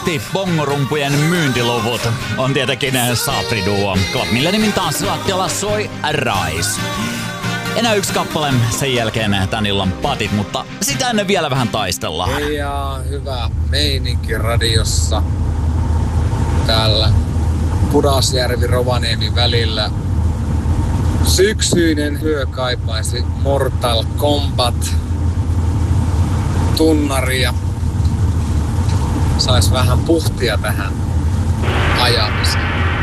bongorumpujen myyntiluvut on tietenkin Sapri Duo. Club Milleniumin tanssilattialla soi Rise. Enää yksi kappale, sen jälkeen tän illan patit, mutta sitä ennen vielä vähän taistellaan. Ja hyvä meininki radiossa täällä Pudasjärvi-Rovaniemi välillä. Syksyinen hyö kaipaisi Mortal Kombat tunnaria. Sais vähän puhtia tähän ajamiseen.